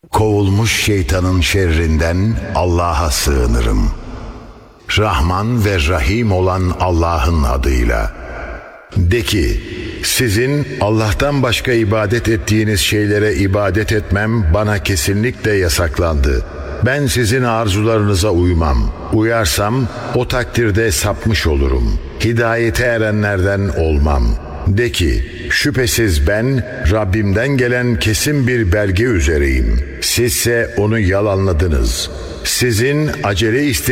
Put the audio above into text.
Kovulmuş şeytanın şerrinden Allah'a sığınırım. Rahman ve Rahim olan Allah'ın adıyla. De ki, sizin Allah'tan başka ibadet ettiğiniz şeylere ibadet etmem bana kesinlikle yasaklandı. Ben sizin arzularınıza uymam. Uyarsam o takdirde sapmış olurum. Hidayete erenlerden olmam. De ki, şüphesiz ben Rabbimden gelen kesin bir belge üzereyim. Sizse onu yalanladınız. Sizin acele